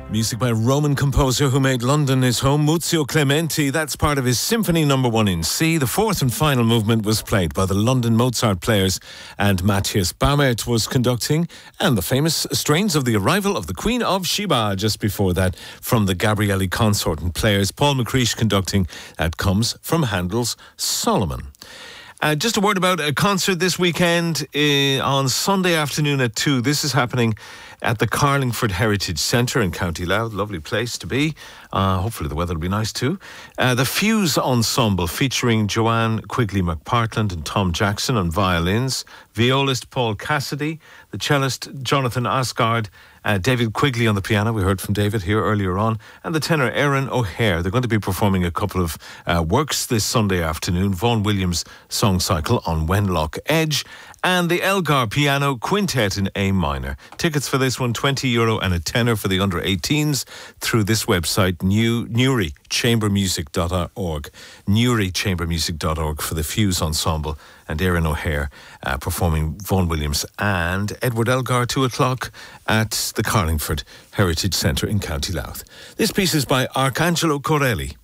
Music by a Roman composer who made London his home, Muzio Clementi. That's part of his Symphony No. 1 in C. The fourth and final movement was played by the London Mozart Players, and Matthias Bammert was conducting, and the famous strains of the Arrival of the Queen of Sheba just before that from the Gabrielli Consort and Players. Paul McCreesh conducting. That comes from Handel's Solomon. Just a word about a concert this weekend on Sunday afternoon at 2. This is happening at the Carlingford Heritage Centre in County Louth. Lovely place to be. Hopefully the weather will be nice too. The Fuse Ensemble featuring Joanne Quigley McPartland and Tom Jackson on violins, violist Paul Cassidy, the cellist Jonathan Asgard, David Quigley on the piano, we heard from David here earlier on, and the tenor Aaron O'Hare. They're going to be performing a couple of works this Sunday afternoon. Vaughan Williams' song cycle on Wenlock Edge, and the Elgar Piano Quintet in A minor. Tickets for this one, €20 and a tenner for the under-18s through this website, newrychambermusic.org. newrychambermusic.org for the Fuse Ensemble and Aaron O'Hare performing Vaughan Williams and Edward Elgar 2 o'clock at the Carlingford Heritage Centre in County Louth. This piece is by Arcangelo Corelli.